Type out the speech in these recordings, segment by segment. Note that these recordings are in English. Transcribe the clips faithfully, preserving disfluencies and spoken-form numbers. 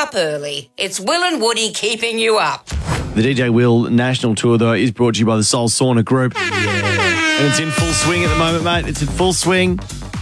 up early. It's Will and Woody keeping you up. The D J Will National Tour, though, is brought to you by the Soul Sauna Group. Yeah. And it's in full swing at the moment, mate. It's in full swing.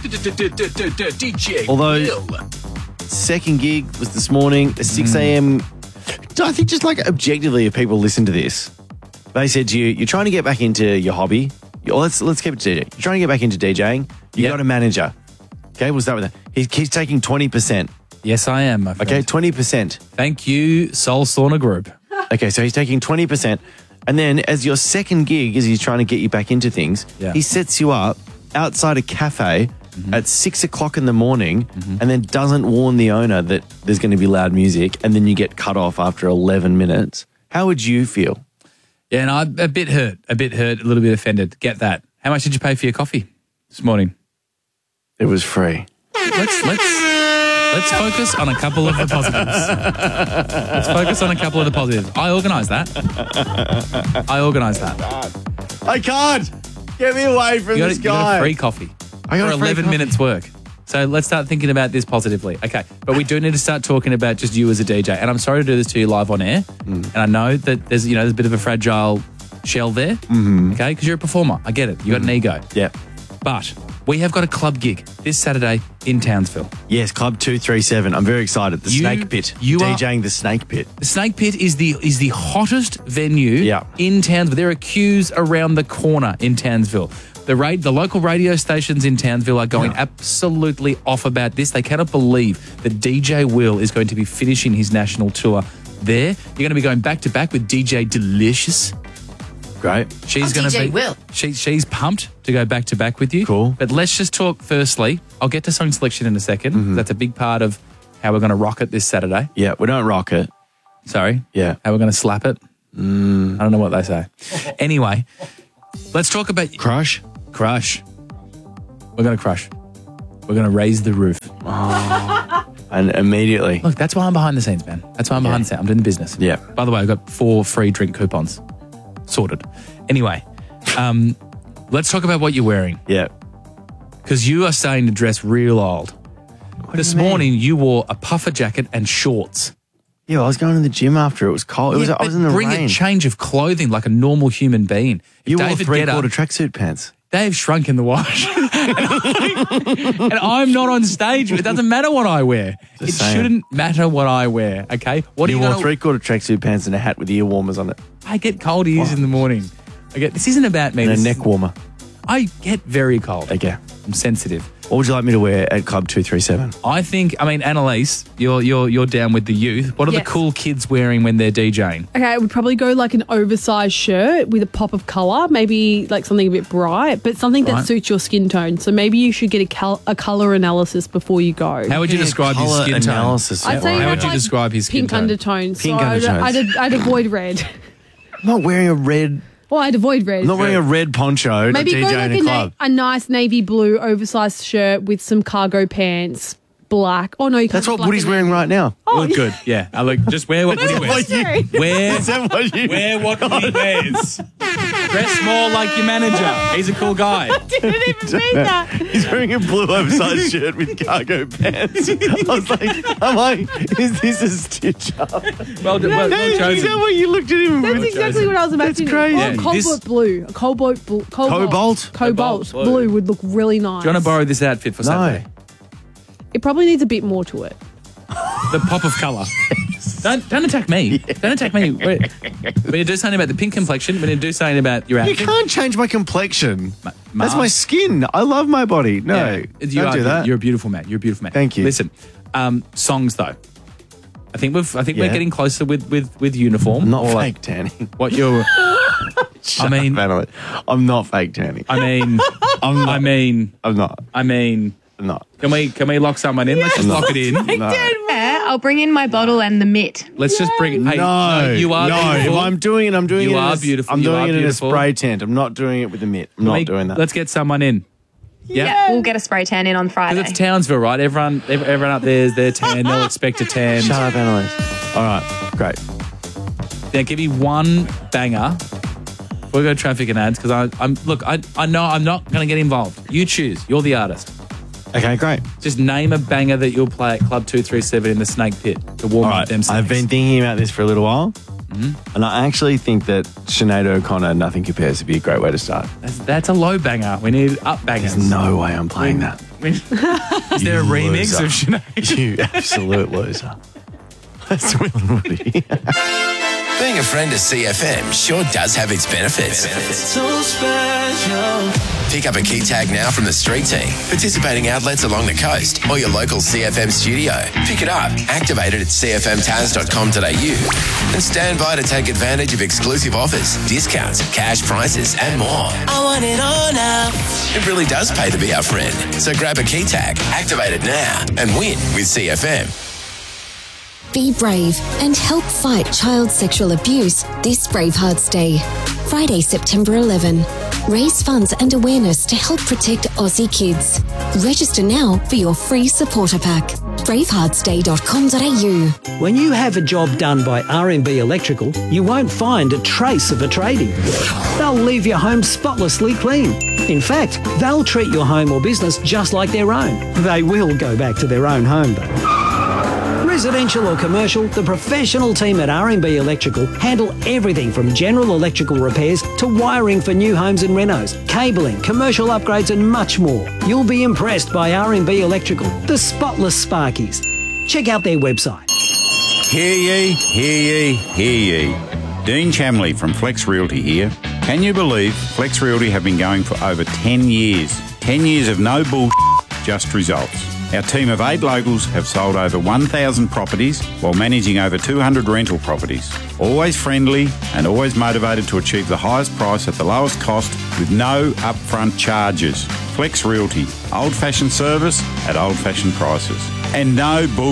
D J Although, Will. second gig was this morning at six a.m. I think just like objectively, if people listen to this, they said to you, you're trying to get back into your hobby. You- Let's let's keep it to D J. You're trying to get back into DJing. You Yep. got a manager. Okay, we'll start with that. He's, he's taking twenty percent. Yes, I am, my friend. Okay, twenty percent. Thank you, Soul Sauna Group. Okay, so he's taking twenty percent. And then as your second gig, as he's trying to get you back into things, Yeah. he sets you up outside a cafe Mm-hmm. at six o'clock in the morning and then doesn't warn the owner that there's going to be loud music, and then you get cut off after eleven minutes. How would you feel? Yeah, and I'm a bit hurt, a bit hurt, a little bit offended. Get that. How much did you pay for your coffee this morning? It was free. Let's let's let's focus on a couple of the positives. Let's focus on a couple of the positives. I organised that. I organised that. I can't. Get me away from You got, this a, you got guy. a free coffee I got for a free eleven coffee. minutes work. So let's start thinking about this positively. Okay, but we do need to start talking about just you as a D J. And I'm sorry to do this to you live on air. Mm. And I know that there's you know there's a bit of a fragile shell there. Mm-hmm. Okay, because you're a performer. I get it. You got an ego. Yeah. But we have got a club gig this Saturday in Townsville. Yes, Club two three seven. I'm very excited. The You- Snake Pit. you are- DJing the Snake Pit. The Snake Pit is the is the hottest venue Yeah. in Townsville. There are queues around the corner in Townsville. The ra- the local radio stations in Townsville are going absolutely off about this. They cannot believe that D J Will is going to be finishing his national tour there. You're going to be going back to back with D J Delicious. Great. She's I'm going to D J be Will. She, she's pumped to go back to back with you. Cool. But let's just talk firstly. I'll get to song selection in a 2nd Mm-hmm. That's a big part of how we're going to rock it this Saturday. Yeah, we don't rock it. Sorry. Yeah. How we're going to slap it. Mm. I don't know what they say. Anyway, let's talk about Crush. crush. We're going to crush. We're going to raise the roof. And immediately. Look, that's why I'm behind the scenes, man. That's why I'm behind the scenes. I'm doing the business. Yeah. By the way, I've got four free drink coupons. Sorted. Anyway, um, let's talk about what you're wearing. Yeah. Because you are starting to dress real old. This morning, you wore a puffer jacket and shorts. Yeah, I was going to the gym after. It was cold. It was, Yeah, I was but in the bring rain. a change of clothing like a normal human being. If You wore David three-quarter Guetta- tracksuit pants. They've shrunk in the wash. and I'm not on stage. It doesn't matter what I wear. Just it saying. shouldn't matter what I wear, okay? What You are you wore gonna, three-quarter tracksuit pants and a hat with ear warmers on it. I get cold ears in the morning. I get this isn't about me. And a This neck is- warmer. I get very cold. Okay. I'm sensitive. What would you like me to wear at Club two three seven? I think I mean Annalise, you're you're you're down with the youth. What are Yes. the cool kids wearing when they're DJing? Okay, I would probably go like an oversized shirt with a pop of colour, maybe like something a bit bright, but something that Right. suits your skin tone. So maybe you should get a, cal- a colour analysis before you go. How would you Yeah, describe his colour skin tone? analysis. I'd say How have, would you like, describe his skin pink tone? undertones. Pink so I'd- undertones. I'd, I'd avoid red. I'm not wearing a red. Well, I'd avoid red. I'm not wearing a red poncho Maybe to go D J like in a, a na- club. a nice navy blue oversized shirt with some cargo pants, black. Oh no, you can't. That's have what black Woody's and wearing navy. right now. Oh, Look good. Yeah. I look just wear what Woody wears. Sorry. Wear Is that what you wear what Woody wears. Dress more like your manager. He's a cool guy. didn't even mean that. He's wearing a blue oversized shirt with cargo pants. I was like, I'm like, is this a stitch up? Well, well, well Is that chosen. what you looked at him That's with? exactly what I was imagining. crazy. Oh, Yeah, cobalt this- blue. A cobalt blue. Cobalt. Cobalt? Cobalt, Cobalt blue. blue would look really nice. Do you want to borrow this outfit for No. Saturday? It probably needs a bit more to it. The pop of colour. Don't don't attack me. Don't attack me. Wait. When you do something about the pink complexion, when you do something about your You outfit. can't change my complexion. Ma- That's my mask. skin. I love my body. No, Yeah. don't you are, do that. You're a beautiful man. You're a beautiful man. Thank you. Listen, um, songs though. I think we've. I think we're Yeah. getting closer with with with uniform. I'm not Or fake like tanning. what you're. Shut mean- up, Annalise. I'm not fake tanning. I mean. I'm not. I mean. I'm not. I mean. I'm not. Can we can we lock someone in? Let's just lock it in. No. Yeah, I'll bring in my bottle and the mitt. Let's just bring it. Hey, No, you are no. beautiful. If I'm doing it, I'm doing You it. are in a, beautiful. I'm You doing are it beautiful. in a spray tent. I'm not doing it with a mitt. I'm not We- doing that. Let's get someone in. Yeah. We'll get a spray tan in on Friday. Because it's Townsville, right? Everyone, ev- everyone up there is their tan. They'll expect a tan. Shut up, Annalise. All right, great. Now, give me one banger. We'll go traffic and ads because I, I'm look. I, I know I'm not going to get involved. You choose. You're the artist. Okay, great. Just name a banger that you'll play at Club two three seven in the Snake Pit to warm All up right, them snakes. I've been thinking about this for a little while, and I actually think that Sinead O'Connor, Nothing Compares, would be a great way to start. That's, that's a low banger. We need up bangers. There's no way I'm playing that. Is there a You remix loser. of Sinead? You absolute loser. That's Will and Woody. Being a friend of C F M sure does have its benefits. So special. Pick up a key tag now from the street team, participating outlets along the coast, or your local C F M studio. Pick it up, activate it at c f m taz dot com dot a u, and stand by to take advantage of exclusive offers, discounts, cash prizes, and more. I want it all now. It really does pay to be our friend. So grab a key tag, activate it now, and win with C F M. Be brave and help fight child sexual abuse this Bravehearts Day. Friday, September eleventh. Raise funds and awareness to help protect Aussie kids. Register now for your free supporter pack. bravehearts day dot com dot a u. When you have a job done by R and B Electrical, you won't find a trace of a tradie. They'll leave your home spotlessly clean. In fact, they'll treat your home or business just like their own. They will go back to their own home though. Residential or commercial, the professional team at R and B Electrical handle everything from general electrical repairs to wiring for new homes and renos, cabling, commercial upgrades and much more. You'll be impressed by R and B Electrical, the spotless Sparkies. Check out their website. Hear ye, hear ye, hear ye. Dean Chamley from Flex Realty here. Can you believe Flex Realty have been going for over ten years? ten years of no bull, just results. Our team of eight locals have sold over one thousand properties while managing over two hundred rental properties. Always friendly and always motivated to achieve the highest price at the lowest cost with no upfront charges. Flex Realty, old-fashioned service at old-fashioned prices. And no bull.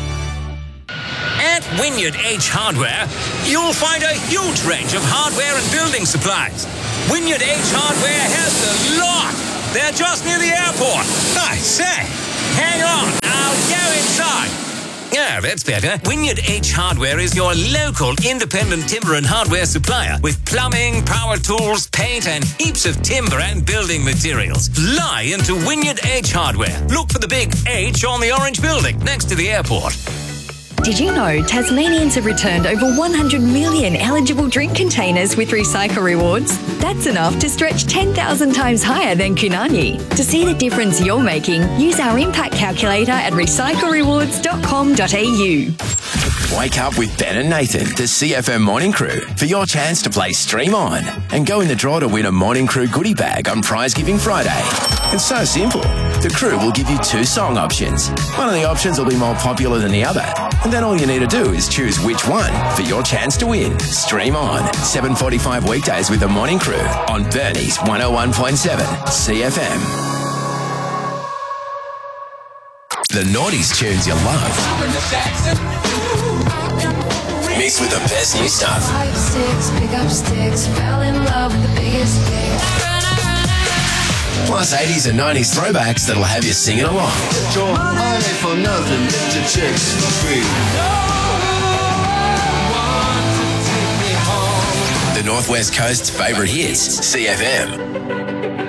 At Wynyard H Hardware, you'll find a huge range of hardware and building supplies. Wynyard H Hardware has the lot. They're just near the airport. I say, hang on, I'll go inside. Yeah, that's better. Wynyard H Hardware is your local independent timber and hardware supplier with plumbing, power tools, paint, and heaps of timber and building materials. Fly into Wynyard H Hardware. Look for the big H on the orange building next to the airport. Did you know Tasmanians have returned over one hundred million eligible drink containers with Recycle Rewards? That's enough to stretch ten thousand times higher than Kunani. To see the difference you're making, use our impact calculator at recycle rewards dot com dot a u. Wake up with Ben and Nathan, the C F M Morning Crew, for your chance to play Stream On and go in the draw to win a Morning Crew goodie bag on Prize Giving Friday. It's so simple. The crew will give you two song options. One of the options will be more popular than the other. And then all you need to do is choose which one for your chance to win. Stream On, seven forty-five weekdays with the Morning Crew on Bernie's one oh one point seven C F M. The noughties tunes you love. Mixed with the best new stuff. Five, six, pick up sticks, fell in love with the biggest dick. Plus eighties and nineties throwbacks that'll have you singing along. Money for nothing, the chicks for free. The Northwest Coast's favourite hits, C F M.